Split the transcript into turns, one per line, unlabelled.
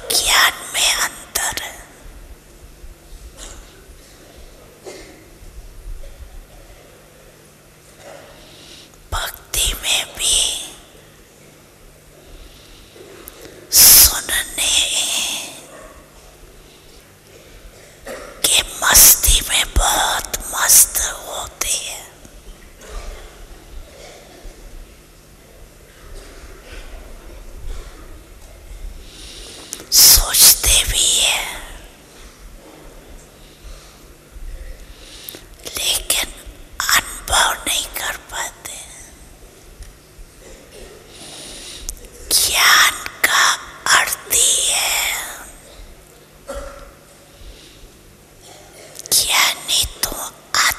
ज्ञान में अंतर है। भक्ति में भी सुनने के मस्ती में बहुत मस्त होते हैं। सोचते भी है, लेकिन अनुभव नहीं कर पाते। ज्ञान का अर्थ ही है ज्ञानी